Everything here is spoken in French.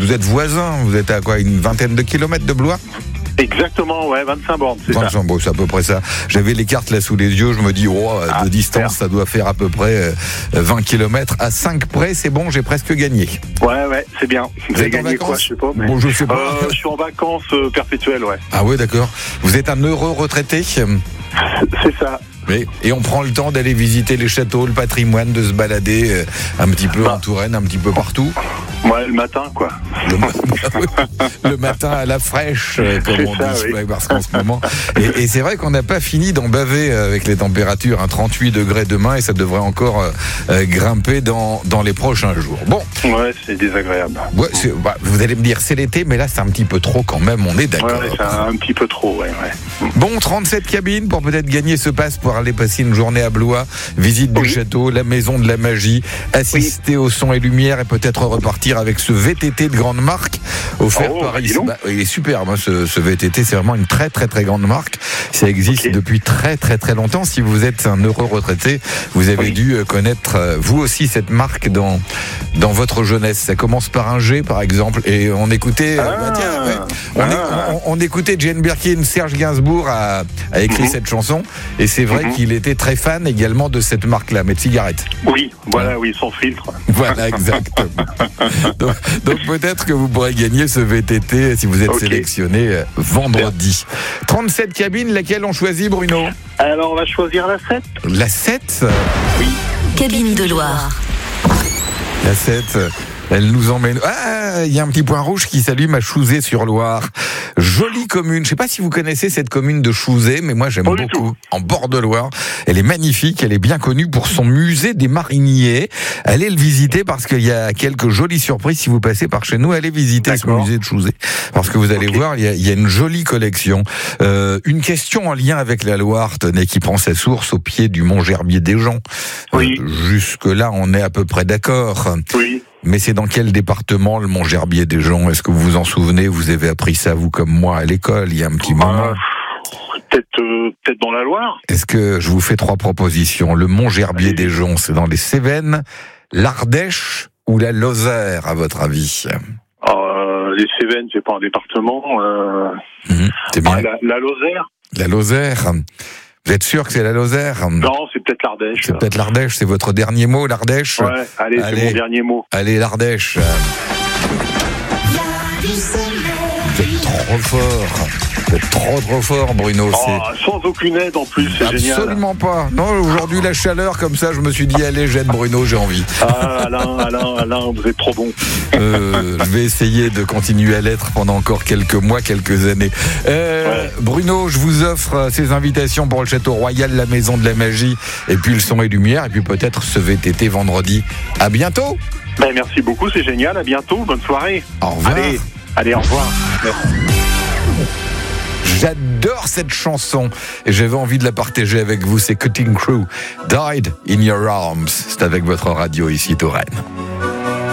vous êtes voisins, vous êtes à quoi, une vingtaine de kilomètres de Blois ? Exactement, ouais, 25 bornes, c'est ça. Bon, c'est à peu près ça. J'avais les cartes là sous les yeux, je me dis, de distance, ça doit faire à peu près 20 km. À 5 près, c'est bon, j'ai presque gagné. Ouais, c'est bien. Vous avez gagné quoi, je sais pas. Mais... Bon, je sais pas. Je suis en vacances perpétuelles, ouais. Ah ouais, d'accord. Vous êtes un heureux retraité ? C'est ça. Oui. Et on prend le temps d'aller visiter les châteaux, le patrimoine, de se balader un petit peu en Touraine, un petit peu partout. Ouais, le matin, quoi. Le matin à la fraîche, comme on dit, oui. Parce qu'en ce moment. Et c'est vrai qu'on n'a pas fini d'en baver avec les températures, 38 degrés demain, et ça devrait encore grimper dans les prochains jours. Bon. Ouais, c'est désagréable. Ouais, vous allez me dire, c'est l'été, mais là, c'est un petit peu trop quand même, on est d'accord. Ouais, c'est un petit peu trop, ouais. Bon, 37 cabines pour peut-être gagner ce passe pour aller passer une journée à Blois, visite du château, la maison de la magie, assister au son et lumière et peut-être repartir avec ce VTT de grande marque offert par ici. Il est superbe, hein, ce VTT, c'est vraiment une très très très grande marque. Ça existe depuis très très très longtemps. Si vous êtes un heureux retraité, vous avez dû connaître vous aussi cette marque dans votre jeunesse. Ça commence par un G par exemple, et on écoutait on écoutait Jane Birkin, Serge Gainsbourg a écrit cette chanson, et c'est vrai qu'il était très fan également de cette marque-là, mais de cigarettes. Oui, voilà, sans filtre. Voilà, exactement. donc peut-être que vous pourrez gagner ce VTT si vous êtes sélectionné vendredi. 37 cabines, laquelle on choisit, Bruno ? Alors on va choisir la 7. La 7 ? Oui. Cabine de Loire. La 7, elle nous emmène... Ah, il y a un petit point rouge qui s'allume à Chouzé-sur-Loire. Jolie commune. Je ne sais pas si vous connaissez cette commune de Chouzé, mais moi j'aime beaucoup. En bord de Loire. Elle est magnifique, elle est bien connue pour son musée des mariniers. Allez le visiter parce qu'il y a quelques jolies surprises si vous passez par chez nous. Allez visiter ce musée de Chouzé. Parce que vous allez voir, il y a une jolie collection. Une question en lien avec la Loire, tenez, qui prend sa source au pied du Mont Gerbier des Joncs. Jusque-là, on est à peu près d'accord. Oui. Mais c'est dans quel département, le Mont Gerbier des Joncs ? Est-ce que vous vous en souvenez ? Vous avez appris ça, vous, comme moi, à l'école, il y a un petit moment. Peut-être dans la Loire. Est-ce que je vous fais 3 propositions ? Le Mont Gerbier des Joncs, c'est dans les Cévennes, l'Ardèche ou la Lozère, à votre avis ? Les Cévennes, c'est pas un département. C'est bien. La Lozère. La Lozère. Vous êtes sûr que c'est la Lozère ? Non, c'est peut-être l'Ardèche. C'est peut-être l'Ardèche, c'est votre dernier mot, l'Ardèche ? Ouais, allez, c'est mon dernier mot. Allez, l'Ardèche. Vous êtes trop fort. Vous êtes trop fort, Bruno. Sans aucune aide en plus, c'est génial. Absolument pas. Non, aujourd'hui, la chaleur, comme ça, je me suis dit, allez, j'aide Bruno, j'ai envie. Alain, vous êtes trop bon. Je vais essayer de continuer à l'être pendant encore quelques mois, quelques années. Bruno, je vous offre ces invitations pour le Château Royal, la Maison de la Magie, et puis le son et lumière, et puis peut-être ce VTT vendredi. À bientôt. Merci beaucoup, c'est génial. À bientôt. Bonne soirée. Au revoir. Allez, au revoir. Merci. J'adore cette chanson et j'avais envie de la partager avec vous. C'est Cutting Crew, Died in Your Arms. C'est avec votre radio ici, Touraine.